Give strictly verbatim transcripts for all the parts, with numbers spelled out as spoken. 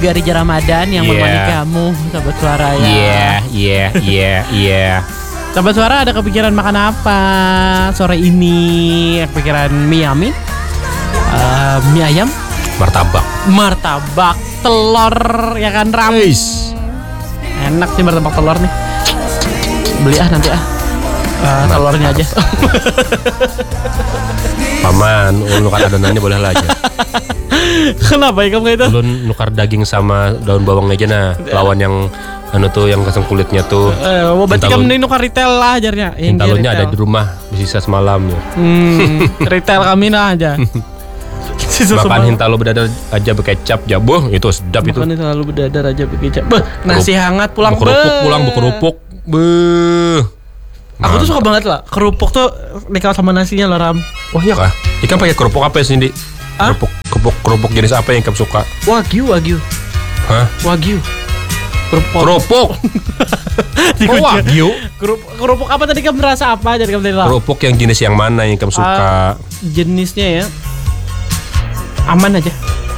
Dari Ramadan yang Yeah. menemani kamu, Sobat Suara ya. Iya, iya, iya, iya. Sobat Suara, ada kepikiran makan apa sore ini? Kepikiran mie amin, uh, mie ayam, Martabak. martabak, telur, ya kan Ram? Guys. Enak sih martabak telur nih. Beli ah nanti ah. Uh, telurnya aja. Paman, lu nukar adonannya boleh lah aja. Kenapa ya kamu itu? Lu nukar daging sama daun bawang aja nah. Lawan yang anu tuh yang kasang kulitnya tuh. Eh, mau berarti Intalun- kamu mending nukar retail lah ajarnya. Intalunnya ada di rumah, sisa semalam ya. Hmm, retail kami nah aja. Sisa Makan semalam. hintalo bedadar aja bekecap jaboh itu sedap itu. Makan itu lalu berdadar aja bekecap. Beh, nasi hangat pulang Kerupuk beh. pulang berkerupuk. Beuh. Aku tuh suka banget lah kerupuk tuh nikah sama nasinya loh Ram. Oh iya kah? Ikan pakai kerupuk apa sih, Di? Hah? Kerupuk kerupuk kerupuk jenis apa yang kamu suka? Wagyu wagyu. Hah? Wagyu. Kerupuk. Kerupuk. Oh, wagyu. Kerupuk, kerupuk apa tadi kamu merasa apa jadi kamu tadi lah? Kerupuk yang jenis yang mana yang kamu suka? Ah, jenisnya ya aman aja.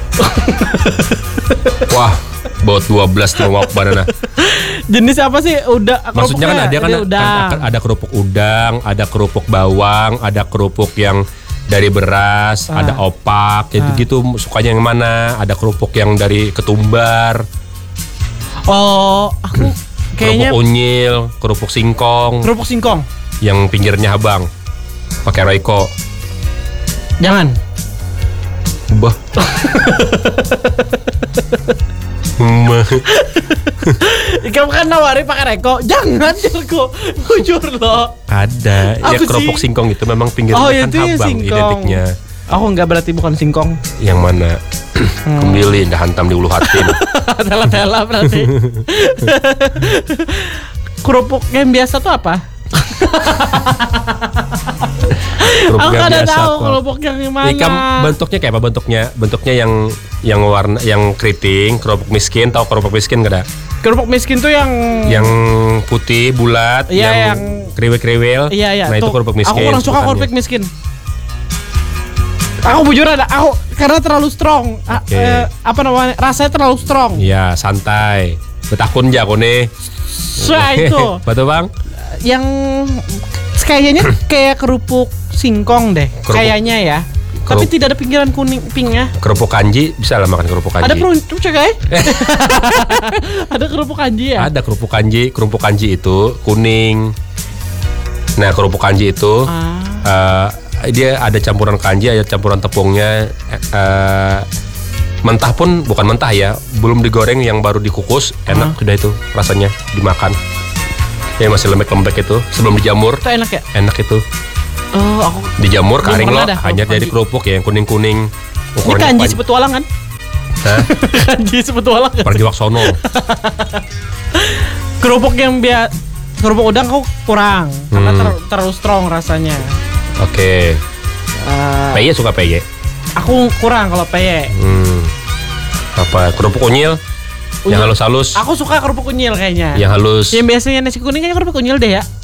Wah, baut dua belas tuh wak banana. Jenis apa sih? Udah. Maksudnya kan ada kan, Ini kan udang. kan ada kerupuk udang, ada kerupuk bawang, ada kerupuk yang dari beras, Ah. ada opak, gitu gitu. Sukanya yang mana? Ada kerupuk yang dari ketumbar, Oh, aku kayaknya kerupuk unyil, kerupuk singkong, kerupuk singkong. yang pinggirnya abang, pakai Royco. Jangan. Bah. Mah. Kamu kan nawari pakai reko. Jangan Jelko. Jujur loh. Ada ya Aku kerupuk sih- singkong itu memang pinggirnya Oh, kan itu yang abang singkong. identiknya. Aku enggak berarti bukan singkong. Yang mana? Kembili dah hantam di ulu hati. Tela-tela berarti. Kerupuk yang biasa tuh apa? Kerupuk Aku yang kada biasa tahu kok. kerupuk yang mana. Ikan bentuknya kayak apa bentuknya? Bentuknya yang yang warna yang keriting, kerupuk miskin, tahu kerupuk miskin enggak ada? Kerupuk miskin tuh yang Yang putih bulat, Iya, yang, yang- kriwil-kriwil. Iya iya. Nah, itu tuh. kerupuk miskin. Aku kurang suka bukannya. kerupuk miskin. Aku bujur ada aku karena terlalu strong. A- Oke. eh, apa namanya? Rasanya terlalu strong. Iya, santai. Betakun aja kone. Saya itu Betul, Bang? yang kayaknya kayak kerupuk singkong deh. Kerupuk- Kayaknya ya. Tapi Kerup- tidak ada pinggiran kuning pinknya. Kerupuk kanji bisa lah makan kerupuk kanji. Ada kerupuk cek eh? Ada kerupuk kanji ya? Ada kerupuk kanji, kerupuk kanji itu kuning. Nah, kerupuk kanji itu Ah. eh, dia ada campuran kanji, ada campuran tepungnya. eh, mentah pun bukan mentah ya, belum digoreng yang baru dikukus, enak sudah itu rasanya dimakan. Ya masih lembek-lembek itu sebelum dijamur, Itu enak ya? enak itu. Oh, aku Dijamur Belum kering pernah loh, dah hanya kerupuk jadi kanji. kerupuk ya yang kuning-kuning. ini Ukurannya kanji pan- sepetualang kan? Hah? Kanji sepetualang kan? Pergi Waksono. Kerupuk yang biasa kerupuk udang kau kurang karena Hmm. ter- terlalu strong rasanya. Oke. Eh, Peye suka peye. aku kurang kalau peye. Hmm. Apa kerupuk unyil? Yang Unyil. halus-halus. Aku suka kerupuk unyil kayaknya. Yang halus. Yang biasanya nasi kuning kayaknya kerupuk unyil deh ya.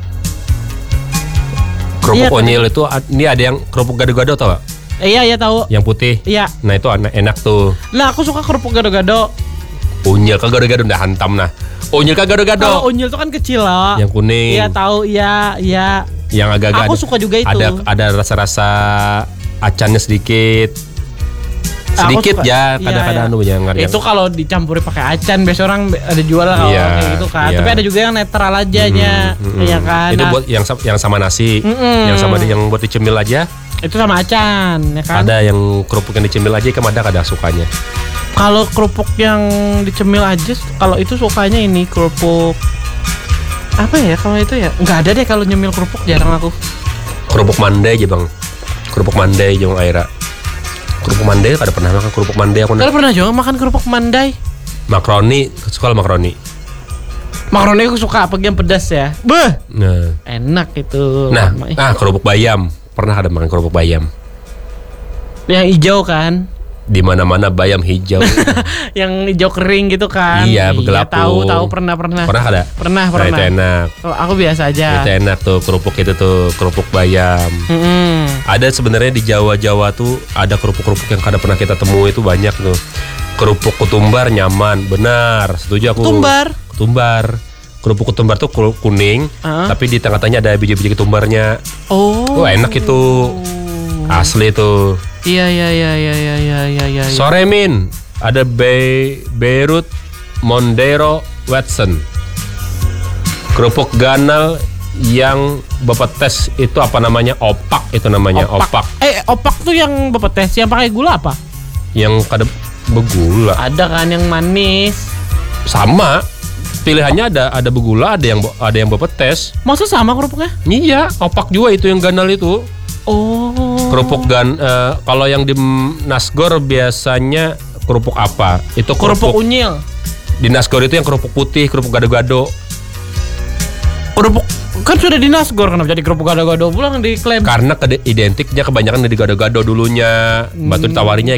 Kerupuk Iya, unyil itu a- ini ada yang kerupuk gado-gado tau gak? Eh, iya iya tahu. Yang putih. Iya. Nah itu enak, enak tuh. Nah aku suka kerupuk gado-gado. Unyil ke gado-gado udah hantam nah. Unyil ke Kalau gado-gado. unyil tuh kan kecil loh. Yang kuning. Iya tahu. Iya iya. Yang agak-agak Aku ada- suka juga itu. Ada ada rasa-rasa acannya sedikit. Aku Sedikit suka. ya, Iya, kadang-kadang iya. anu yang Itu kalau dicampuri pakai acan, biasa orang ada jual kalau Iya, kayak gitu kan. iya. Tapi ada juga yang netral aja nya, Mm-mm. iya kan. Itu Nah, buat yang sa- yang sama nasi, Mm-mm. yang sama di- yang buat dicemil aja. itu sama acan, ya kan. Ada yang kerupuk yang dicemil aja, kan ada kadang sukanya. Kalau kerupuk yang dicemil aja, kalau itu sukanya ini kerupuk apa ya? Kalau itu ya nggak ada deh kalau nyemil kerupuk, jarang aku. Kerupuk mandai aja bang, kerupuk mandai jong Aira. Kerupuk mandai kada pernah makan kerupuk mandai aku. Kalian pernah juga makan kerupuk mandai? Makaroni, suka makaroni. Makaroni aku suka, apa yang pedas ya? Beh, Nah, enak itu. nah, Lama, eh. ah kerupuk bayam. Pernah ada makan kerupuk bayam? Yang hijau kan? Di mana-mana bayam hijau. Yang hijau kering gitu kan. Iya, bergelapung. Tahu, tahu pernah pernah. Pernah ada? Pernah, Nah, pernah. itu enak. Oh, aku biasa aja. Itu enak tuh kerupuk itu tuh, kerupuk bayam. Mm-mm. Ada sebenarnya di Jawa-Jawa tuh ada kerupuk-kerupuk yang kadang pernah kita temui itu banyak tuh. Kerupuk ketumbar nyaman, benar. Setuju aku. Ketumbar? Ketumbar. Kerupuk ketumbar tuh kul- kuning, Uh. tapi di tengah-tengahnya ada biji-biji ketumbarnya. Oh. Wah, enak itu. Asli tuh. Iya, iya, iya, iya, iya, iya, iya, iya. Sore Min, ada Be Beirut Mondero Watson. Kerupuk ganal yang Bapak tes itu apa namanya? Opak itu namanya, opak. Eh, opak tuh yang Bapak tes yang pakai gula apa? Yang kada begula. Ada kan yang manis. Sama. Pilihannya ada ada begula, ada yang ada yang Bapak tes. Masa sama kerupuknya? Iya, opak juga itu yang ganal itu. Oh. Kerupuk gan eh, kalau yang di Nasgor biasanya kerupuk apa? Itu Kerupuk kerupuk, unyil. di Nasgor itu yang kerupuk putih, kerupuk gado-gado. Kerupuk kan sudah di Nasgor, kenapa jadi kerupuk gado-gado pulang diklaim? Karena kede- identiknya kebanyakan di gado-gado dulunya. Batu ditawarinya